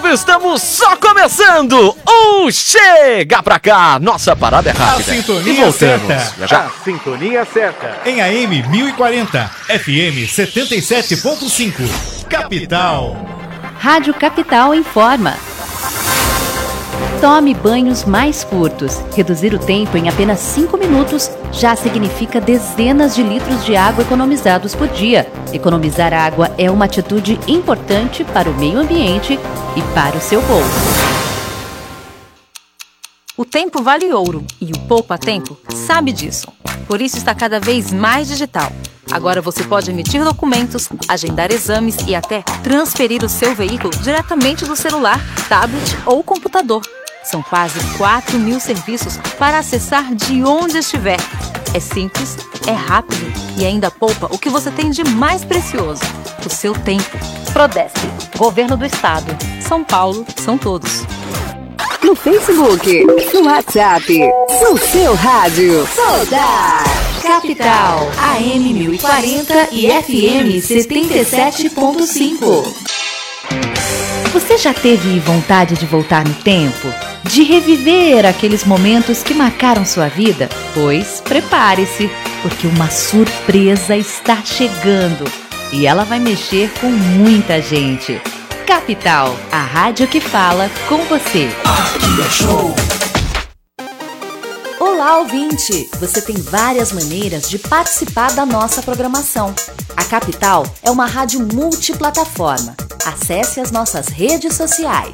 9, estamos só começando o Chega Pra Cá. Nossa parada é rápida. A sintonia certa. Já. A sintonia certa. Em AM 1040, FM 77.5. Capital. Rádio Capital informa. Tome banhos mais curtos. Reduzir o tempo em apenas 5 minutos já significa dezenas de litros de água economizados por dia. Economizar água é uma atitude importante para o meio ambiente e para o seu bolso. O tempo vale ouro e o Poupa Tempo sabe disso. Por isso está cada vez mais digital. Agora você pode emitir documentos, agendar exames e até transferir o seu veículo diretamente do celular, tablet ou computador. São quase 4 mil serviços para acessar de onde estiver. É simples, é rápido e ainda poupa o que você tem de mais precioso, o seu tempo. Prodesp, Governo do Estado. São Paulo, são todos. No Facebook, no WhatsApp, no seu rádio. Soltar. Capital, AM 1040 e FM 77.5. Você já teve vontade de voltar no tempo? De reviver aqueles momentos que marcaram sua vida? Pois prepare-se, porque uma surpresa está chegando e ela vai mexer com muita gente. Capital, a rádio que fala com você. Aqui é show. Olá, ouvinte! Você tem várias maneiras de participar da nossa programação. A Capital é uma rádio multiplataforma. Acesse as nossas redes sociais: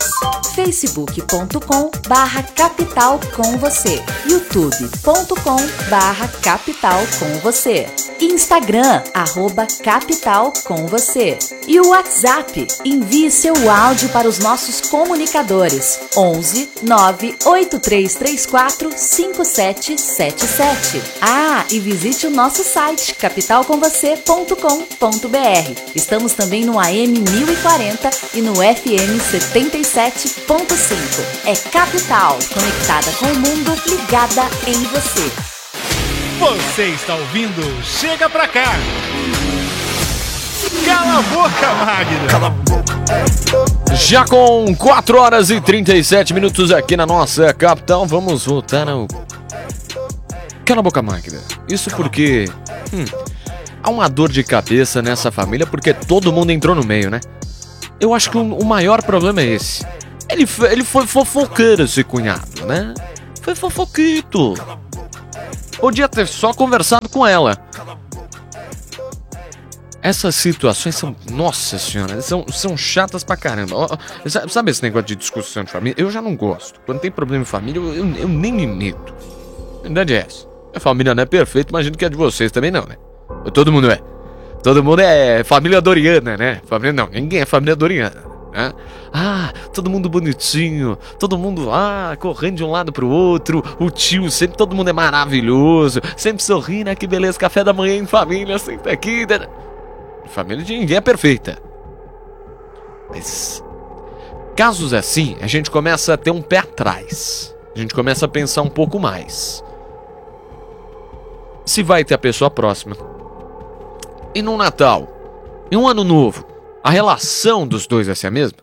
facebook.com/capital com você, youtube.com/capital com você, Instagram @capital com você e o WhatsApp. Envie seu áudio para os nossos comunicadores 11 98334 5777. E visite o nosso site capitalcomvocê.com.br. Estamos também no AM 1040 e no FM 77.5. É Capital, conectada com o mundo, ligada em você. Você está ouvindo Chega Pra Cá. Cala a boca, Magda. Cala a boca. Já com 4 horas e 37 minutos aqui na nossa capital, vamos voltar ao... Cala a boca, Magda. Isso porque... há uma dor de cabeça nessa família porque todo mundo entrou no meio, né? Eu acho que o maior problema é esse. Ele foi fofoqueiro, esse cunhado, né? Foi fofoquito. Podia ter só conversado com ela. Essas situações são... Nossa senhora, são chatas pra caramba. Sabe esse negócio de discussão de família? Eu já não gosto. Quando tem problema em família, eu nem me meto. A verdade é essa. A família não é perfeita, imagino que a de vocês também não, né? Todo mundo é. Todo mundo é família Doriana, né? Família não, ninguém é família Doriana, né? Todo mundo bonitinho, todo mundo correndo de um lado pro outro, o tio sempre, todo mundo é maravilhoso, sempre sorrindo, que beleza, café da manhã em família, sempre aqui, né? Família de ninguém é perfeita. Mas casos assim, a gente começa a ter um pé atrás, a gente começa a pensar um pouco mais. Se vai ter a pessoa próxima. E no Natal, e um Ano Novo, a relação dos dois vai ser a mesma?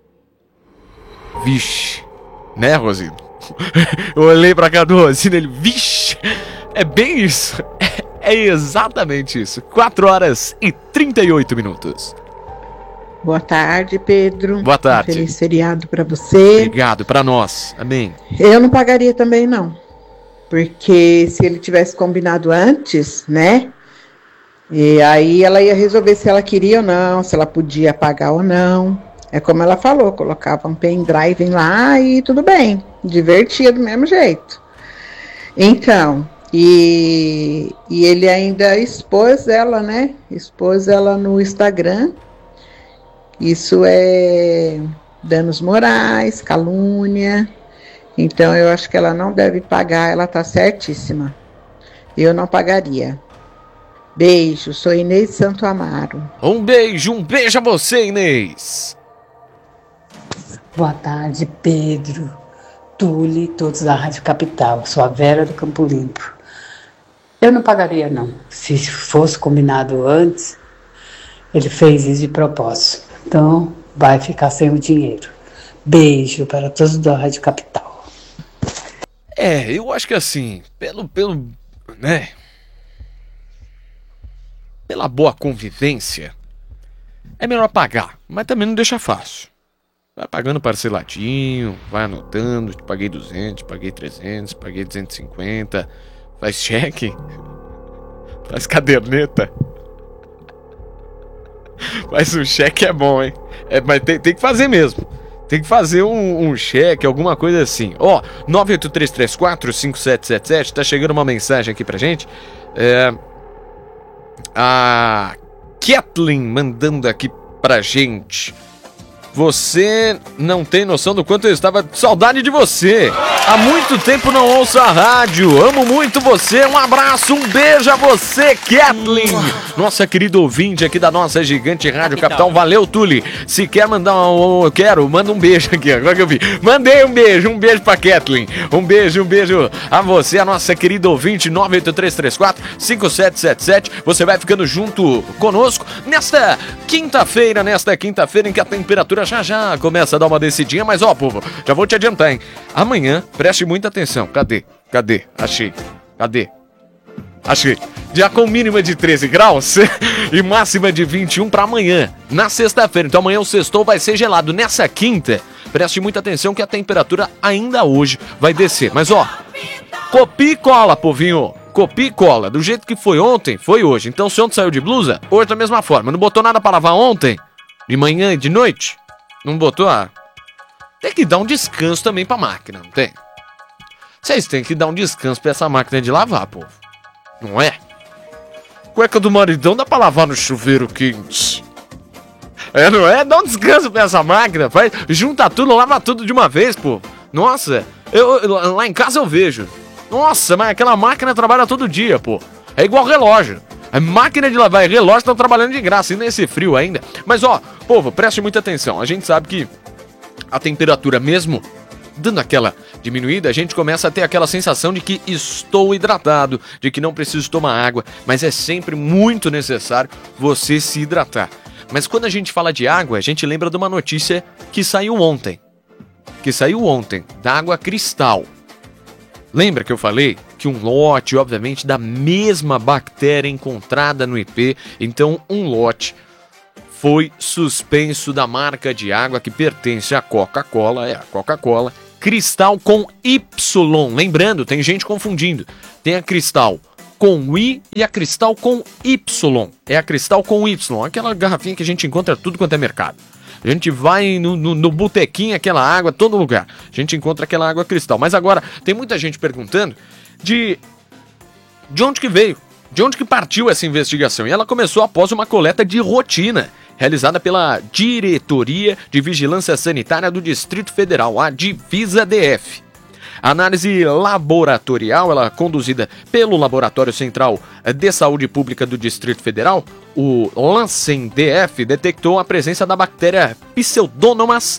Vixe, né, Rosino? Eu olhei pra cá do Rosino, ele, vixe, é bem isso, é exatamente isso. 4 horas e 38 minutos. Boa tarde, Pedro. Boa tarde. Feliz feriado pra você. Obrigado, pra nós, amém. Eu não pagaria também, não. Porque se ele tivesse combinado antes, né? E aí ela ia resolver se ela queria ou não, se ela podia pagar ou não. É como ela falou, colocava um pendrive lá e tudo bem, divertia do mesmo jeito. Então, e ele ainda expôs ela, né? Expôs ela no Instagram. Isso é danos morais, calúnia. Então eu acho que ela não deve pagar, ela tá certíssima. Eu não pagaria. Beijo, sou Inês Santo Amaro. Um beijo a você, Inês. Boa tarde, Pedro, Tule, todos da Rádio Capital. Sou a Vera do Campo Limpo. Eu não pagaria, não. Se fosse combinado antes, ele fez isso de propósito. Então, vai ficar sem o dinheiro. Beijo para todos da Rádio Capital. Eu acho que assim, né? Pela boa convivência, é melhor pagar, mas também não deixa fácil. Vai pagando parceladinho, vai anotando, paguei 200, paguei 300, paguei 250, faz cheque, faz caderneta. Mas o cheque é bom, hein? Mas tem que fazer mesmo. Tem que fazer um cheque, alguma coisa assim. 983345777, tá chegando uma mensagem aqui pra gente. A Kathleen mandando aqui pra gente. Você não tem noção do quanto eu estava com saudade de você. Há muito tempo não ouço a rádio. Amo muito você. Um abraço, um beijo a você, Kathleen. Nossa querida ouvinte aqui da nossa gigante Rádio Capital. Valeu, Tuli. Se quer mandar manda um beijo aqui. Agora que eu vi. Mandei um beijo pra Kathleen. Um beijo a você, a nossa querida ouvinte, 983345777. Você vai ficando junto conosco nesta quinta-feira em que a temperatura já começa a dar uma descidinha, mas povo, já vou te adiantar, hein? Amanhã, preste muita atenção. Cadê? Achei. Dia com mínima de 13 graus e máxima de 21 para amanhã, na sexta-feira. Então amanhã o sextou vai ser gelado. Nessa quinta, preste muita atenção que a temperatura ainda hoje vai descer. Mas copia e cola, povinho. Copia e cola. Do jeito que foi ontem, foi hoje. Então se ontem saiu de blusa, hoje da mesma forma. Não botou nada para lavar ontem? De manhã e de noite? Não botou? Tem que dar um descanso também pra máquina, não tem? Vocês têm que dar um descanso pra essa máquina de lavar, povo. Não é? Cueca do maridão dá pra lavar no chuveiro quente. Não é? Dá um descanso pra essa máquina. Junta tudo, lava tudo de uma vez, pô. Nossa, lá em casa eu vejo. Nossa, mas aquela máquina trabalha todo dia, pô. É igual relógio. A máquina de lavar e relógio estão trabalhando de graça, e nesse frio ainda. Mas povo, preste muita atenção. A gente sabe que a temperatura mesmo dando aquela diminuída, a gente começa a ter aquela sensação de que estou hidratado, de que não preciso tomar água, mas é sempre muito necessário você se hidratar. Mas quando a gente fala de água, a gente lembra de uma notícia que saiu ontem. Da água Cristal. Lembra que eu falei que um lote, obviamente, da mesma bactéria encontrada no IP, então um lote foi suspenso da marca de água que pertence à Coca-Cola, a Coca-Cola, Cristal com Y. Lembrando, tem gente confundindo. Tem a Cristal com I e a Cristal com Y. É a Cristal com Y, aquela garrafinha que a gente encontra tudo quanto é mercado. A gente vai no botequinho, aquela água, todo lugar. A gente encontra aquela água Cristal. Mas agora, tem muita gente perguntando de onde que veio, de onde que partiu essa investigação. E ela começou após uma coleta de rotina, realizada pela Diretoria de Vigilância Sanitária do Distrito Federal, a Divisa DF. A análise laboratorial, ela conduzida pelo Laboratório Central de Saúde Pública do Distrito Federal, o LACEN-DF, detectou a presença da bactéria Pseudomonas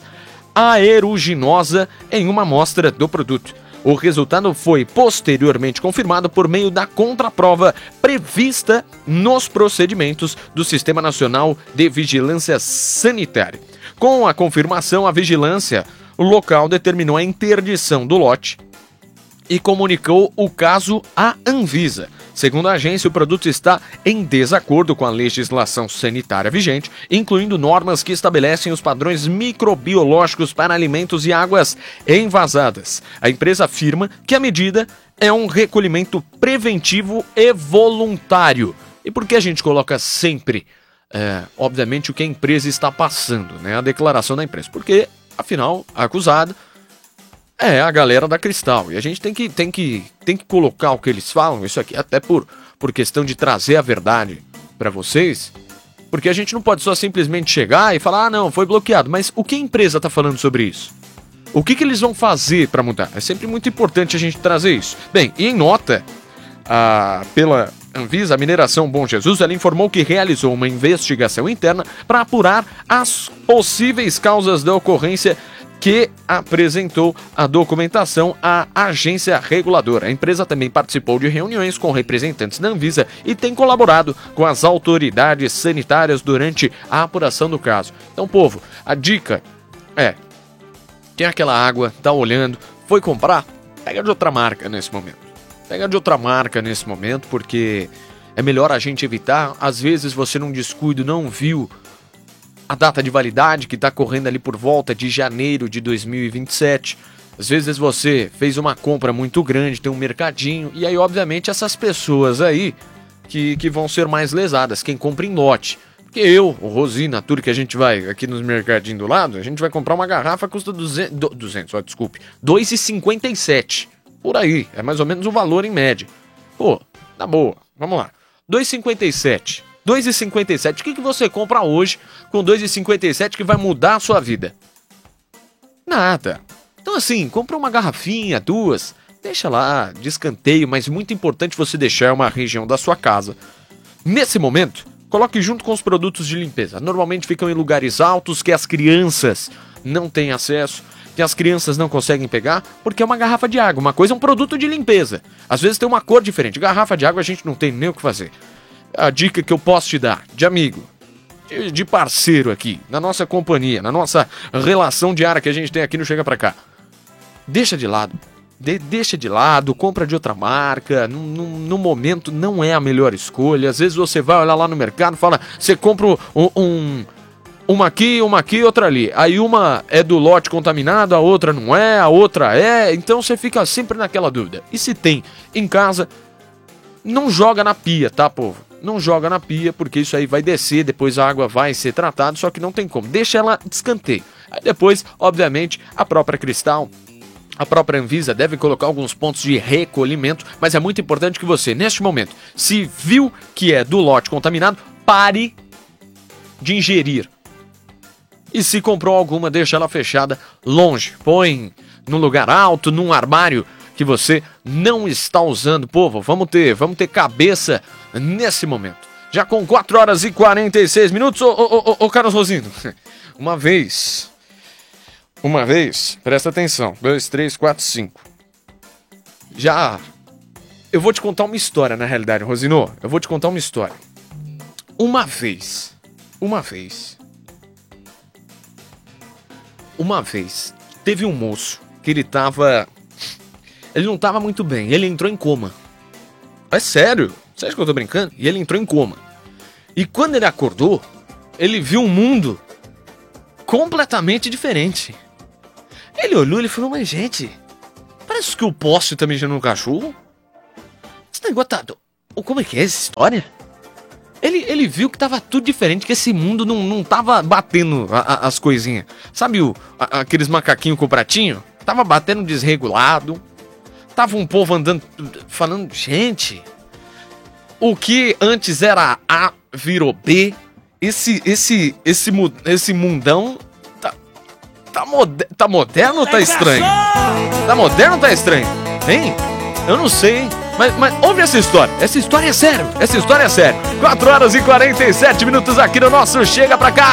aeruginosa em uma amostra do produto. O resultado foi posteriormente confirmado por meio da contraprova prevista nos procedimentos do Sistema Nacional de Vigilância Sanitária. Com a confirmação, a vigilância local determinou a interdição do lote e comunicou o caso à Anvisa. Segundo a agência, o produto está em desacordo com a legislação sanitária vigente, incluindo normas que estabelecem os padrões microbiológicos para alimentos e águas envasadas. A empresa afirma que a medida é um recolhimento preventivo e voluntário. E por que a gente coloca sempre, obviamente, o que a empresa está passando, né? A declaração da empresa? Porque, afinal, a acusada é a galera da Cristal. E a gente tem que colocar o que eles falam, isso aqui, até por questão de trazer a verdade para vocês. Porque a gente não pode só simplesmente chegar e falar, não, foi bloqueado. Mas o que a empresa está falando sobre isso? O que eles vão fazer para mudar? É sempre muito importante a gente trazer isso. Bem, e em nota, pela Anvisa, a Mineração Bom Jesus, ela informou que realizou uma investigação interna para apurar as possíveis causas da ocorrência, que apresentou a documentação à agência reguladora. A empresa também participou de reuniões com representantes da Anvisa e tem colaborado com as autoridades sanitárias durante a apuração do caso. Então, povo, a dica é: Tem aquela água, tá olhando, foi comprar, pega de outra marca nesse momento. Pega de outra marca nesse momento, porque é melhor a gente evitar. Às vezes você num descuido não viu a data de validade que tá correndo ali por volta de janeiro de 2027. Às vezes você fez uma compra muito grande, tem um mercadinho, e aí obviamente essas pessoas aí que vão ser mais lesadas, quem compra em lote. Porque eu, o Rosina, tudo que a gente vai aqui nos mercadinhos do lado, a gente vai comprar uma garrafa que custa 2,57. Por aí, é mais ou menos o valor em média. Pô, tá boa, vamos lá. 2,57. 2,57. O que você compra hoje com 2,57 que vai mudar a sua vida? Nada. Então assim, compra uma garrafinha, 2, deixa lá, de escanteio, mas muito importante você deixar uma região da sua casa. Nesse momento, coloque junto com os produtos de limpeza. Normalmente ficam em lugares altos que as crianças não têm acesso, que as crianças não conseguem pegar, porque é uma garrafa de água. Uma coisa é um produto de limpeza. Às vezes tem uma cor diferente. Garrafa de água a gente não tem nem o que fazer. A dica que eu posso te dar, de amigo, de parceiro aqui, na nossa companhia, na nossa relação diária que a gente tem aqui no Chega Pra Cá. Deixa de lado. Deixa de lado, compra de outra marca. No momento não é a melhor escolha. Às vezes você vai olhar lá no mercado, fala, você compra uma aqui, outra ali. Aí uma é do lote contaminado, a outra não é, a outra é. Então você fica sempre naquela dúvida. E se tem em casa, não joga na pia, tá, povo? Não joga na pia, porque isso aí vai descer, depois a água vai ser tratada, só que não tem como. Deixa ela de escanteio. Aí depois, obviamente, a própria Cristal, a própria Anvisa deve colocar alguns pontos de recolhimento, mas é muito importante que você, neste momento, se viu que é do lote contaminado, pare de ingerir. E se comprou alguma, deixa ela fechada longe. Põe num lugar alto, num armário que você não está usando. Povo, vamos ter cabeça nesse momento. Já com 4 horas e 46 minutos, ô Carlos Rosino, uma vez, presta atenção, 2, 3, 4, 5. Eu vou te contar uma história, na realidade, Rosino, eu vou te contar uma história. Uma vez, teve um moço que ele não tava muito bem, ele entrou em coma. É sério, você acha que eu tô brincando? E ele entrou em coma. E quando ele acordou, ele viu um mundo completamente diferente. Ele olhou e falou, mas gente, parece que o poste tá mijando no cachorro. Esse negócio tá... Como é que é essa história? Ele viu que tava tudo diferente, que esse mundo não tava batendo as coisinhas. Sabe aqueles macaquinhos com pratinho? Tava batendo desregulado. Tava um povo andando, falando, gente, o que antes era A virou B. Esse mundão tá moderno ou tá estranho? Tá moderno ou tá estranho? Hein? Eu não sei, hein? Mas ouve essa história. Essa história é sério. 4 horas e 47 minutos aqui no nosso Chega Pra Cá.